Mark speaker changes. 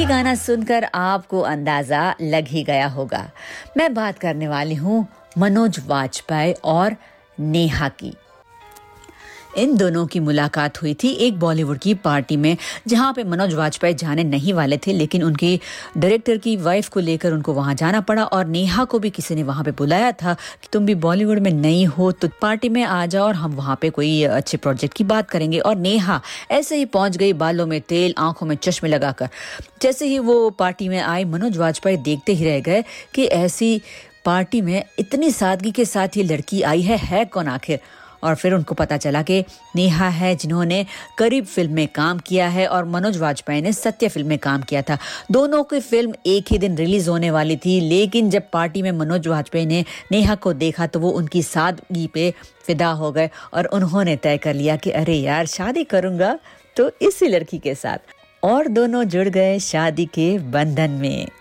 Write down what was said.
Speaker 1: गाना सुनकर आपको अंदाजा लग ही गया होगा। मैं बात करने वाली हूँ मनोज वाजपेयी और नेहा की। इन दोनों की मुलाकात हुई थी एक बॉलीवुड की पार्टी में, जहां पे मनोज वाजपेयी जाने नहीं वाले थे, लेकिन उनके डायरेक्टर की वाइफ को लेकर उनको वहां जाना पड़ा और नेहा को भी किसी ने वहां पे बुलाया था कि तुम भी बॉलीवुड में नई हो तो पार्टी में आ जाओ और हम वहां पे कोई अच्छे प्रोजेक्ट की बात करेंगे। और नेहा ऐसे ही पहुंच गई, बालों में तेल, आंखों में चश्मे लगाकर। जैसे ही वो पार्टी में आई, मनोज वाजपेयी देखते ही रह गए कि ऐसी पार्टी में इतनी सादगी के साथ ये लड़की आई है कौन आखिर। और फिर उनको पता चला कि नेहा है जिन्होंने करीब फिल्म में काम किया है और मनोज वाजपेयी ने सत्य फिल्म में काम किया था। दोनों की फिल्म एक ही दिन रिलीज होने वाली थी, लेकिन जब पार्टी में मनोज वाजपेयी ने नेहा को देखा तो वो उनकी सादगी पे फिदा हो गए और उन्होंने तय कर लिया कि अरे यार, शादी करूंगा तो इसी लड़की के साथ। और दोनों जुड़ गए शादी के बंधन में।